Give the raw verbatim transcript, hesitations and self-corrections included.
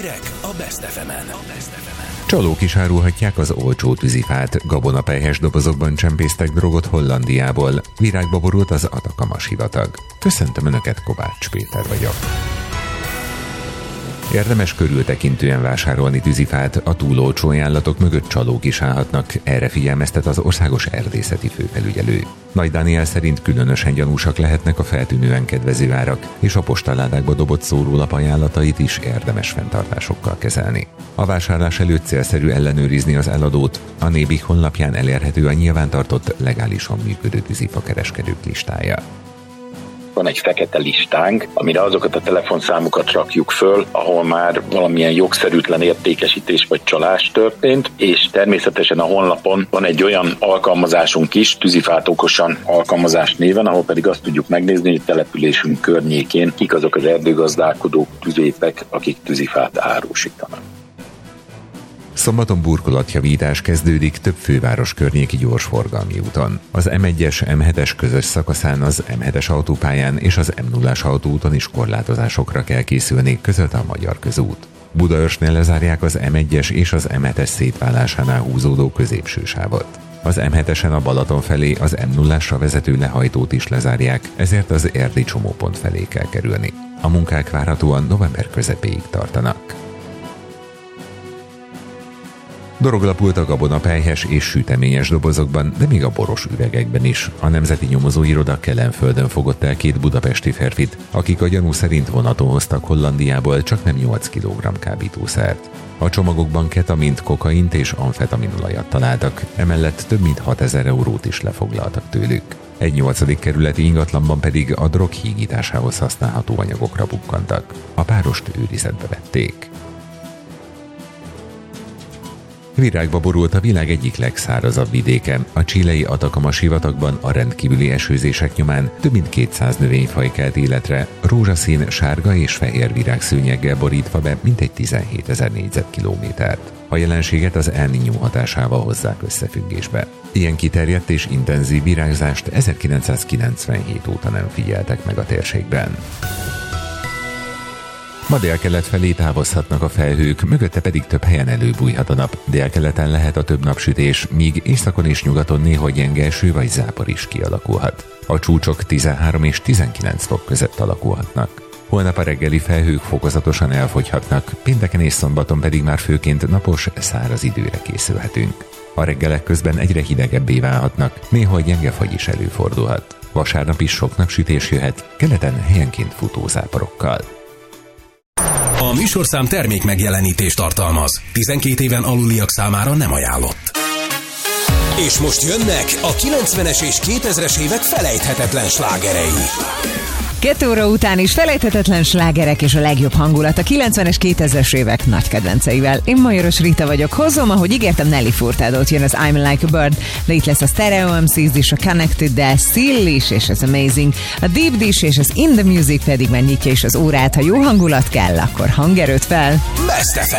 Hírek a Best ef emen. Csalók is árulhatják az olcsó tűzifát. Gabonapelyhes dobozokban csempésztek drogot Hollandiából. Virágba borult az Atacama sivatag. Köszöntöm Önöket, Kovács Péter vagyok. Érdemes körültekintően vásárolni tűzifát, a túl olcsó ajánlatok mögött csalók is állhatnak, erre figyelmeztet az országos erdészeti főfelügyelő. Nagy Dániel szerint különösen gyanúsak lehetnek a feltűnően kedvező árak, és a postaládákba dobott szórólap ajánlatait is érdemes fenntartásokkal kezelni. A vásárlás előtt célszerű ellenőrizni az eladót, a Nébik honlapján elérhető a nyilvántartott, legálisan működő tűzifa kereskedők listája. Van egy fekete listánk, amire azokat a telefonszámokat rakjuk föl, ahol már valamilyen jogszerűtlen értékesítés vagy csalás történt, és természetesen a honlapon van egy olyan alkalmazásunk is, Tűzifát okosan alkalmazás néven, ahol pedig azt tudjuk megnézni, hogy településünk környékén kik azok az erdőgazdálkodók, tüzépek, akik tűzifát árusítanak. Szombaton burkolatjavítás kezdődik több főváros környéki gyorsforgalmi úton. Az em egyes em hetes közös szakaszán, az em hetes autópályán és az em nullás autóúton is korlátozásokra kell készülni, közölte a Magyar Közút. Budaörsnél lezárják az em egyes és az em hetes szétválásánál húzódó középső sávot. Az em hetesen a Balaton felé az em nullásra vezető lehajtót is lezárják, ezért az Érdi csomópont felé kell kerülni. A munkák várhatóan november közepéig tartanak. Dorog lapult a gabonapelyhes és süteményes dobozokban, de még a boros üvegekben is. A Nemzeti Nyomozóiroda Kelenföldön fogott el két budapesti férfit, akik a gyanú szerint vonaton hoztak Hollandiából csaknem nyolc kilogramm kábítószert. A csomagokban ketamint, kokaint és amfetaminolajat találtak, emellett több mint hatezer eurót is lefoglaltak tőlük. Egy nyolcadik kerületi ingatlanban pedig a drog hígításához használható anyagokra bukkantak. A párost őrizetbe vették. Virágba borult a világ egyik legszárazabb vidéke. A chilei Atacama sivatagban a rendkívüli esőzések nyomán több mint kétszáz növényfaj kelt életre, rózsaszín, sárga és fehér virágszőnyeggel borítva be mintegy tizenhétezer négyzetkilométert. A jelenséget az El Niño hatásával hozzák összefüggésbe. Ilyen kiterjedt és intenzív virágzást ezerkilencszázkilencvenhét óta nem figyeltek meg a térségben. Ma délkelet felé távozhatnak a felhők, mögötte pedig több helyen előbújhat a nap. Délkeleten lehet a több napsütés, míg északon és nyugaton néha gyenge eső vagy zápor is kialakulhat. A csúcsok tizenhárom és tizenkilenc fok között alakulhatnak. Holnap a reggeli felhők fokozatosan elfogyhatnak, pénteken és szombaton pedig már főként napos, száraz időre készülhetünk. A reggelek közben egyre hidegebbé válhatnak, néha gyenge fagy is előfordulhat. Vasárnap is sok napsütés jöhet, keleten helyenként futózáporokkal. A műsorszám termék megjelenítést tartalmaz. tizenkét éven aluliak számára nem ajánlott. És most jönnek a kilencvenes és kétezres évek felejthetetlen slágerei. Kettő óra után is felejthetetlen slágerek és a legjobb hangulat a kilencvenes, kétezres évek nagy kedvenceivel. Én Majoros Rita vagyok, hozom, ahogy ígértem, Nelly Furtadót, jön az I'm Like a Bird, de itt lesz a Stereo em cé is, a Connected, de Still is és az Amazing, a Deep Dish és az In The Music pedig már nyitja is az órát. Ha jó hangulat kell, akkor hangerőt fel. Best ef em.